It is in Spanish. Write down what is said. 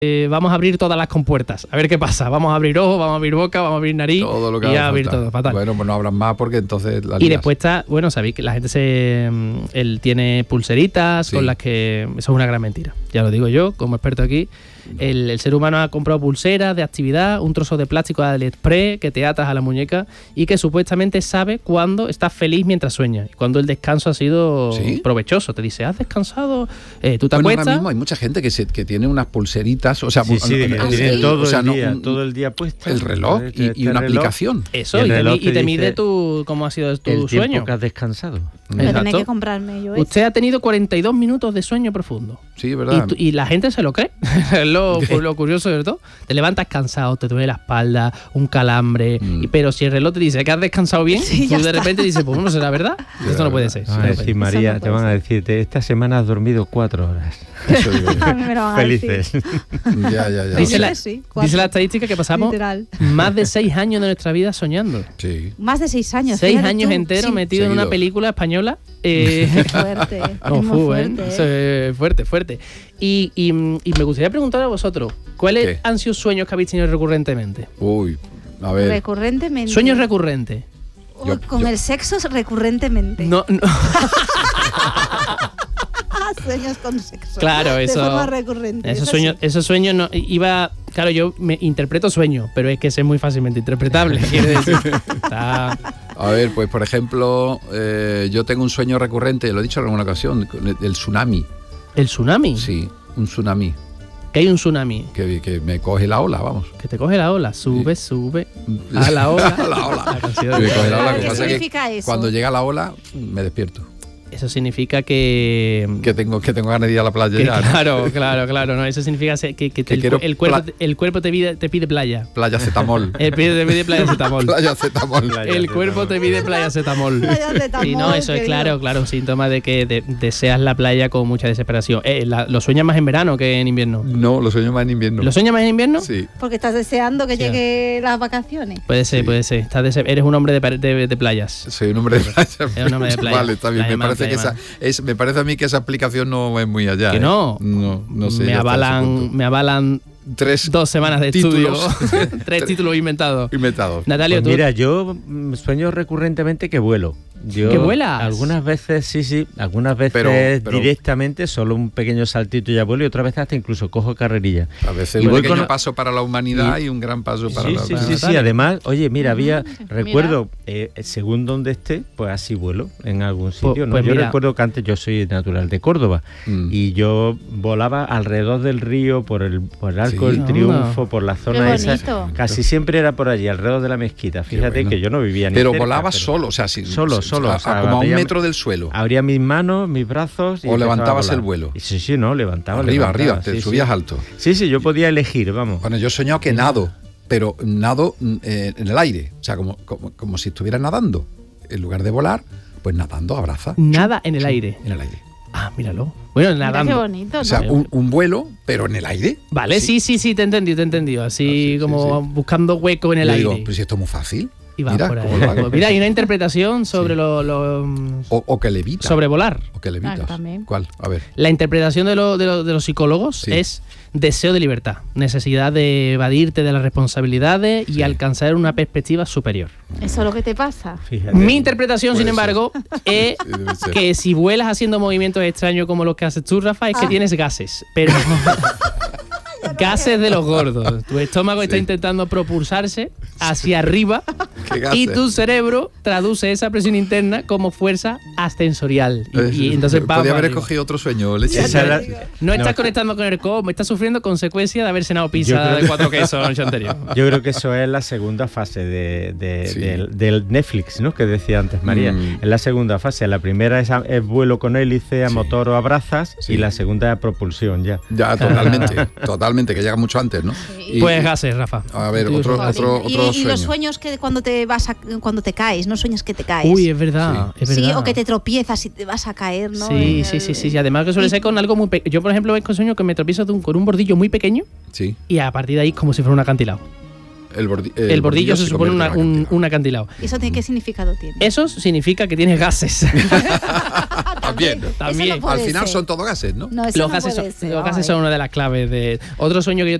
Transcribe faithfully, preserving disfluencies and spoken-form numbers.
Eh, vamos a abrir todas las compuertas, a ver qué pasa. Vamos a abrir ojos, vamos a abrir boca, vamos a abrir nariz todo lo que y a haga abrir falta. todo, fatal. Bueno, pues no abran más porque entonces la Y lías. después está, bueno, sabéis que la gente se... Él tiene pulseritas Sí. con las que... Eso es una gran mentira, ya lo digo yo, como experto aquí. El, el ser humano ha comprado pulseras de actividad, un trozo de plástico de AliExpress que te atas a la muñeca y que supuestamente sabe cuándo estás feliz mientras sueñas, cuando el descanso ha sido ¿Sí? provechoso. Te dice, ¿has descansado? Eh, ¿Tú te Bueno, acuestas? ahora mismo hay mucha gente que, se, que tiene unas pulseritas, o sea, Sí, sí, no, que no, tiene no, todo, o sea, el no, día, un- todo el día puesto. el reloj Este- y, este y una reloj. aplicación. Eso, Y el y, te, reloj mi- y te te dice mide tu, cómo ha sido tu El sueño. tiempo que has descansado. Voy a Exacto. tener que comprarme yo eso. Usted ha tenido cuarenta y dos minutos de sueño profundo. Sí, Y, ¿verdad? tú- y la gente se lo cree. Es lo, lo curioso de todo. Te levantas cansado, te duele la espalda, un calambre. Mm. y- pero si el reloj te dice que has descansado bien, Sí, tú ya de está. repente dices, pues no será verdad. Esto no puede ser. Te van Esto a no puede decir, ser. María, Eso no te puede van a ser. decirte, esta semana has dormido cuatro horas. Eso digo yo. A mí me lo van a decir. Felices. Ya, ya, ya. Dice Yo la, que sí, cuatro. dice la estadística que pasamos Literal. más de seis años de nuestra vida soñando. Sí. Más de seis años. Seis fíjate años tú. enteros Sí. metido en una Seguidos. película española. Eh, Qué fuerte. No, es muy fu, ¿eh? fuerte. Eso ¿eh? es fuerte, fuerte. Y, y, y me gustaría preguntar a vosotros, ¿cuáles ¿Qué? han sido sueños que habéis tenido recurrentemente? Uy, a ver. Recurrentemente. Sueños recurrentes. Oh, Yo- con yo- el sexo recurrentemente. No, no. Ah, sueños con sexo. Claro, eso. De forma recurrente. Esos eso sueños, sí. esos sueños no iba. Claro, yo me interpreto sueños, pero es que ese es muy fácilmente interpretable. Quiere decir, está- A ver, pues por ejemplo, eh, yo tengo un sueño recurrente, lo he dicho en alguna ocasión, con el, el tsunami. el tsunami. Sí, un tsunami. Que hay un tsunami. Que, que me coge la ola, vamos. Que te coge la ola. Sube, sube. A la ola. A la ola. La canción. Me coge la ola, ¿Qué que pasa que significa eso? cuando llega la ola me despierto. Eso significa que. Que tengo, que tengo ganas de ir a la playa que ya. ¿no? claro, claro, claro. No, eso significa se- que, que Que el, quiero el cuerpo, pla- el cuerpo te pide, te pide playa. Playa cetamol. El pide, te pide playa cetamol. Playa cetamol. Playa El cetamol. cuerpo te pide playa cetamol. Playa cetamol, Y no, eso es querido. claro, claro, un síntoma de que de- deseas la playa con mucha desesperación. Eh, la- ¿Lo sueñas más en verano que en invierno? No, lo sueño más en invierno. ¿Lo sueñas más en invierno? Sí. Porque estás deseando que Sí. lleguen las vacaciones. Puede ser, Sí. puede ser. Estás dese- eres un hombre de, pa- de- de playas. Soy un hombre de playa. Es un hombre de playa. Vale, está bien. Playa Me man, parece, que playa esa, es, me parece a mí que esa explicación no es muy allá. Que ¿eh? no. No, no sé. me ya está ese avalan, punto. me avalan Tres dos semanas de títulos. estudio. Tres títulos inventados. inventados. Natalio, Pues tú. mira, yo mm, sueño recurrentemente que vuelo. Yo ¿Que vuelas? Algunas veces, sí, sí, algunas veces Pero- pero- directamente, solo un pequeño saltito y ya vuelo, y otras veces hasta incluso cojo carrerilla. A veces Y un voy pequeño con- paso para la humanidad y, un gran paso para Sí, la sí, para sí, la- sí, además, oye, mira, había, Mm, recuerdo, eh, según donde esté, pues así vuelo en algún sitio, ¿no? pues Yo mira. recuerdo que antes yo soy natural de Córdoba Mm. y yo volaba alrededor del río, por el, por el Arco Sí. del Triunfo, por la zona Qué esa, bonito. casi siempre era por allí, alrededor de la mezquita. Fíjate bueno. que yo no vivía ni Pero cerca, volabas pero solo, o sea, sin, Solo, sin- solo, a- o sea, como a un habría- metro del suelo. Abría mis manos, mis brazos y O empezaba a levantabas volar. el vuelo. Y sí, sí, no, levantaba. Arriba, levantaba, arriba, te sí, subías sí. alto. Sí, sí, yo podía elegir, vamos. Bueno, yo he soñado que nado, pero nado mm, eh, en el aire. O sea, como, como, como si estuvieras nadando. En lugar de volar, pues nadando, abraza. Nada en el aire. En el aire. Ah, míralo. Bueno, Mira qué nadando. bonito, ¿no? O sea, un, un vuelo, pero en el aire. Vale, sí, sí, sí, te he entendido, te he entendido. Así Ah, sí, sí, como sí. buscando hueco en el Yo aire. digo, pues si esto es muy fácil. y vas Mira por ahí. cómo lo hago. Mira, hay una interpretación sobre Sí. lo, lo- O, o que levita. sobre volar. O que levitas. Ah, también. ¿Cuál? A ver. La interpretación de, lo- de, lo- de los psicólogos Sí. es deseo de libertad, necesidad de evadirte de las responsabilidades y Sí. alcanzar una perspectiva superior. Eso es lo que te pasa. Fíjate. Mi interpretación, sin Puede ser. embargo, es Sí, debe ser. que si vuelas haciendo movimientos extraños como los que haces tú, Rafa, es que Ah. tienes gases. Pero gases de los gordos. Tu estómago está Sí. intentando propulsarse hacia arriba ¿Qué y gases? tu cerebro traduce esa presión interna como fuerza ascensorial. Y, Eh, y entonces va Podría para haber arriba. escogido otro sueño, leche. Esa era- No estás no, conectando con el codo, me estás sufriendo consecuencias de haber cenado Yo pizza creo de que- cuatro quesos la noche anterior. Yo creo que eso es la segunda fase de, de- Sí. del, del Netflix, ¿no? Que decía antes María. Mm. Es la segunda fase. La primera es, a- es vuelo con hélice, a Sí. motor o a brazas, Sí. y la segunda es propulsión ya. Ya, totalmente. Totalmente, que llega mucho antes, ¿no? Sí. Pues gases, Rafa. A ver, Tú- otro, Jolín. otro, y, otro y sueño. los sueños que cuando te vas a, cuando te caes, no sueños que te caes. Uy, es verdad, es sí, verdad. o que te tropiezas y te vas a caer, ¿no? Sí, En sí, el- sí, sí, sí. Además que suele ser con algo muy pequeño. Yo, por ejemplo, es con sueño que me tropiezo de un- con un bordillo muy pequeño Sí. y a partir de ahí como si fuera un acantilado. El, bordi- El, bordillo se supone una- convierte en un, un acantilado. ¿Eso tiene, qué significado tiene? Eso significa que tienes gases. Está También. Ese También. no puede Al final ser. son todos gases, ¿no? No, eso Los no gases, puede son, ser, los gases vamos a son ver. una de las claves de... Otro sueño que yo